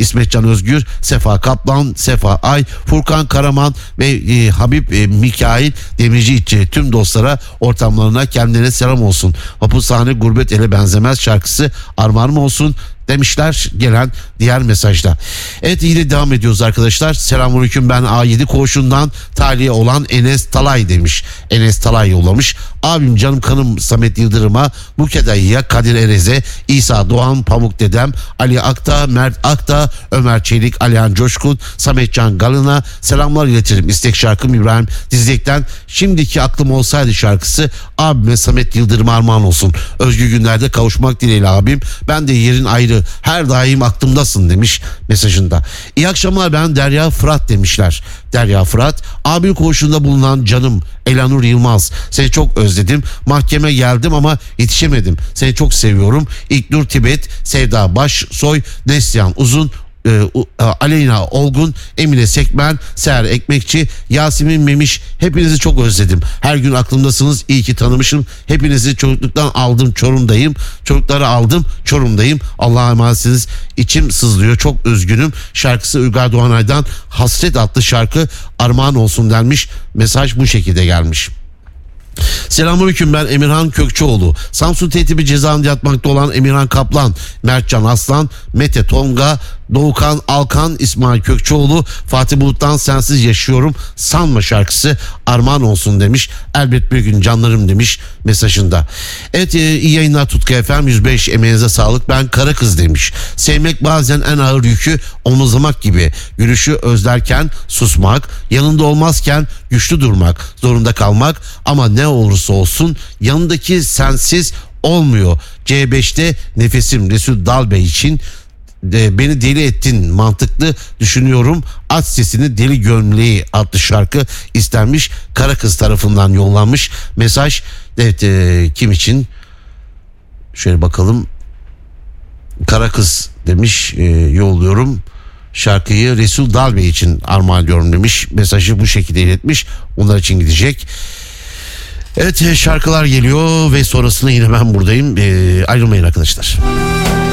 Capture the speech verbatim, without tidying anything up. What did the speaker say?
İsmetcan Özgür, Sefa Kaplan, Sefa Ay, Furkan Karaman ve e, Habib e, Mikail Demirci İtçi tüm dostlara, ortamlarına, kendilerine selam olsun. Hapushane gurbet ele benzemez şarkısı armağanım olsun demişler gelen diğer mesajda. Evet, yine devam ediyoruz arkadaşlar. Selamünaleyküm, ben A yedi koğuşundan tahliye olan Enes Talay demiş. Enes Talay yollamış. Abim canım kanım Samet Yıldırım'a, Buket Ayı'ya, Kadir Erez'e, İsa Doğan, Pamuk Dedem, Ali Akta, Mert Akta, Ömer Çelik, Alihan Coşkun, Sametcan Galın'a selamlar iletirim. İstek şarkım İbrahim Dizek'ten Şimdiki Aklım Olsaydı şarkısı abime Samet Yıldırım'a armağan olsun. Özgür günlerde kavuşmak dileğiyle abim. Ben de yerin ayrı, her daim aklımdasın demiş mesajında. İyi akşamlar, ben Derya Fırat demişler. Derya Fırat, abim koğuşunda bulunan canım Elanur Yılmaz, seni çok özledim, mahkeme geldim ama yetişemedim, seni çok seviyorum. İlknur Tibet, Sevda Başsoy, Neslihan Uzun, e, Aleyna Olgun, Emine Sekmen, Seher Ekmekçi, Yasemin Memiş, hepinizi çok özledim. Her gün aklımdasınız, iyi ki tanımışım. Hepinizi çocukluktan aldım, Çorum'dayım. Çocukları aldım, Çorum'dayım. Allah'a emanetsiniz. İçim sızlıyor, çok üzgünüm. Şarkısı Uygar Doğanay'dan Hasret adlı şarkı armağan olsun denmiş. Mesaj bu şekilde gelmiş. Selamünaleyküm, ben Emirhan Kökçeoğlu. Samsun Tertibi cezaevinde yatmakta olan Emirhan Kaplan, Mertcan Aslan, Mete Tonga, Doğukan Alkan, İsmail Kökçeoğlu, Fatih Bulut'tan Sensiz Yaşıyorum Sanma şarkısı armağan olsun demiş. Elbet bir gün canlarım demiş mesajında. Evet, e, iyi yayınlar Tutku efendim, yüz beş emeğinize sağlık. Ben Kara Kız demiş. Sevmek bazen en ağır yükü omuzlamak gibi. Gülüşü özlerken susmak, yanında olmazken güçlü durmak zorunda kalmak, ama ne olursa olsun yanındaki sensiz olmuyor. C beşte nefesim Resul Dalbey için de beni deli ettin, mantıklı düşünüyorum, aç sesini deli gömleği adlı şarkı istenmiş. Kara Kız tarafından yollanmış mesaj. Evet, e, kim için? Şöyle bakalım. Kara Kız demiş, e, yolluyorum. Şarkıyı Resul Dalbey için armağan ediyorum demiş. Mesajı bu şekilde iletmiş. Onlar için gidecek. Evet, şarkılar geliyor ve sonrasında yine ben buradayım. E, ayrılmayın arkadaşlar.